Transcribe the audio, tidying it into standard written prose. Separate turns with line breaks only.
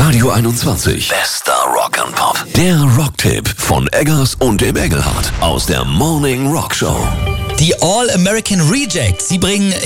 Radio 21. Bester Rock and Pop. Der Rocktipp von Eggers und dem Engelhardt aus der Morning Rock Show.
Die All American Rejects, sie bringen